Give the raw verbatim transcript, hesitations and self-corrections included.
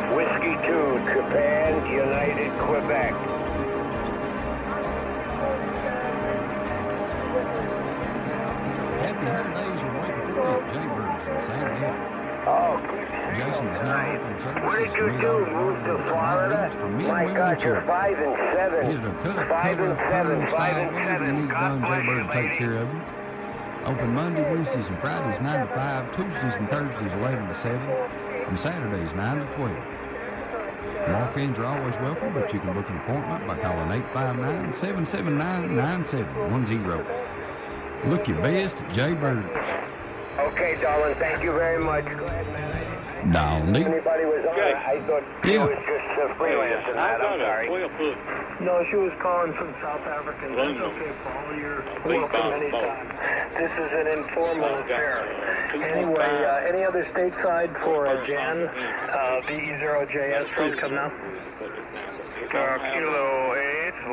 Whiskey two, Japan, United, Quebec. Happy holidays are waiting for you at Jaybirds in San Diego. Oh, Jason is now offering services. what did you do? Move to Florida? My God, you're five and seven. Here's a cut, Five cover, and seven, perm, five style, and whatever you seven. need God done, bless Jaybird you, will take lady. care of you. Open Monday, Wednesdays, and Fridays nine to five, Tuesdays and Thursdays eleven to seven, and Saturdays nine to twelve. Walk-ins are always welcome, but you can book an appointment by calling eight five nine, seven seven nine, nine seven one zero. Look your best at Jaybirds. Okay, darling, thank you very much. Glad, man. Donnie. Anybody was on, Okay. I thought she Yeah. was just uh, freelancing that. I'm sorry. twelve foot. No, she was calling from South Africa. That's okay, Paul. You're welcome anytime. This is an informal affair. Anyway, uh, any other stateside for uh, Jan? Uh, V E zero J S, please come now. Uh, Kilo eight,